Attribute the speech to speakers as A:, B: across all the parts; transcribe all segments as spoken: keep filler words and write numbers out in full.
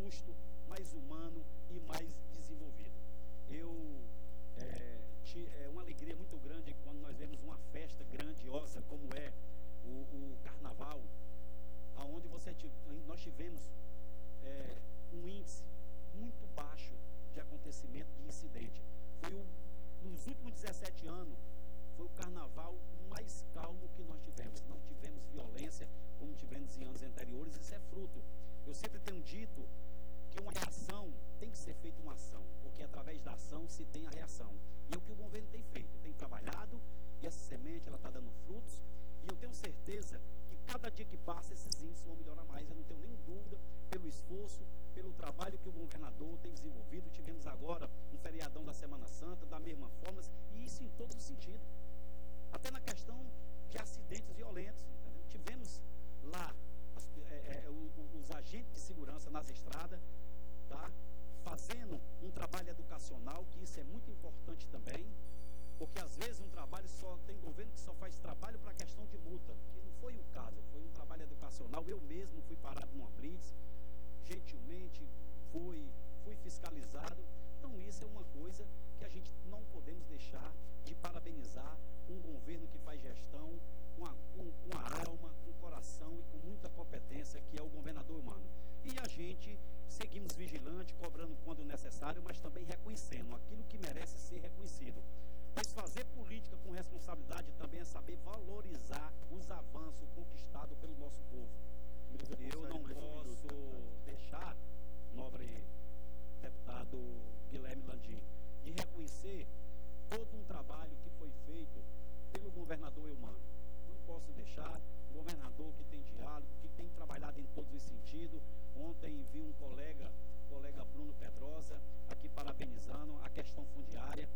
A: justo, mais humano e mais desenvolvido. Eu é, te, é uma alegria muito grande quando nós vemos uma festa grandiosa como é o, o Carnaval, aonde você, nós tivemos é, um índice muito baixo de acontecimento, de incidente. Foi o, nos últimos dezessete anos, foi o Carnaval mais calmo que nós tivemos. Não tivemos violência como tivemos em anos anteriores. Isso é fruto. Eu sempre tenho dito que uma reação tem que ser feita uma ação, porque através da ação se tem a reação. E é o que o governo tem feito, tem trabalhado, e essa semente ela está dando frutos, e eu tenho certeza que cada dia que passa esses índices vão melhorar mais. Eu não tenho nem dúvida, pelo esforço, pelo trabalho que o governador tem desenvolvido. Tivemos agora um feriadão da Semana Santa, da mesma forma, e isso em todos os sentidos. Até na questão de acidentes violentos, entendeu? Tivemos lá as, é, é, o, os agentes de segurança nas estradas, tá? Fazendo um trabalho educacional, que isso é muito importante também, porque às vezes um trabalho só, tem governo que só faz trabalho para a questão de multa, que não foi o caso, foi um trabalho educacional. Eu mesmo fui parado numa blitz, gentilmente fui, fui fiscalizado. Então isso é uma coisa que a gente não podemos deixar de parabenizar um governo que faz gestão com a, com, com a alma, com o coração e com muita competência, que é o governador humano. E a gente seguimos vigilante, cobrando quando necessário, mas também reconhecendo aquilo que merece ser reconhecido. Mas fazer política com responsabilidade também é saber valorizar os avanços conquistados pelo nosso povo. Eu não posso deixar, nobre deputado Guilherme Landim, de reconhecer todo um trabalho que foi feito pelo governador Eumano. Não posso deixar, o governador que tem diálogo, que tem trabalhado em todos os sentidos. Ontem vi um colega, colega Bruno Pedrosa, aqui parabenizando a questão fundiária,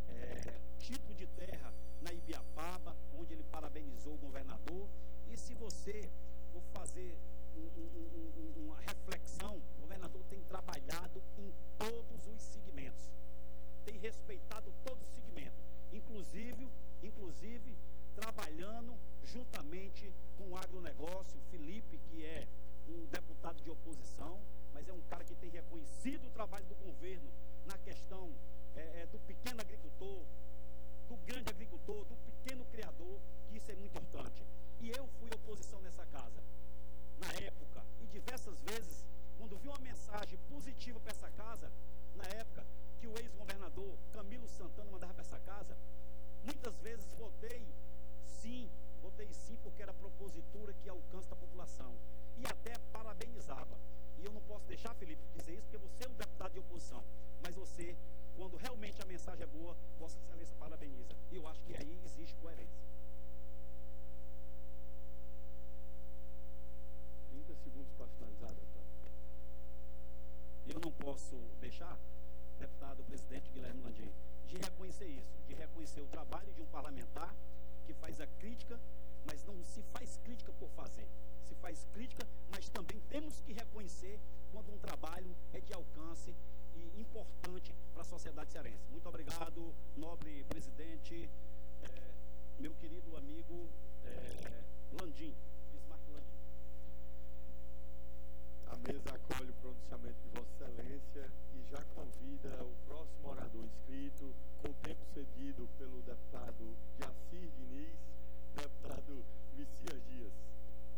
A: é, título de terra na Ibiapaba, onde ele parabenizou o governador. E se você for fazer um, um, um, uma reflexão, o governador tem trabalhado em todos os segmentos, tem respeitado todos os segmentos, inclusive, inclusive trabalhando juntamente com o agronegócio. Felipe, que é um deputado de oposição, mas é um cara que tem reconhecido o trabalho do governo na questão é, é, do pequeno agricultor, do grande agricultor, do pequeno criador, que isso é muito importante. E eu fui oposição nessa casa, na época, e diversas vezes, quando vi uma mensagem positiva para essa casa, na época que o ex-governador Camilo Santana mandava para essa casa, muitas vezes votei sim, votei sim, porque era propositura que alcança a população, e até parabenizava. E eu não posso deixar, Felipe, dizer isso, porque você é um deputado de oposição, mas você, quando realmente a mensagem é boa, Vossa Excelência parabeniza. E eu acho que aí existe coerência.
B: trinta segundos para finalizar, deputado.
A: Eu não posso deixar, deputado presidente Guilherme Landim, de reconhecer isso, de reconhecer o trabalho de um parlamentar que faz a crítica, mas não se faz crítica por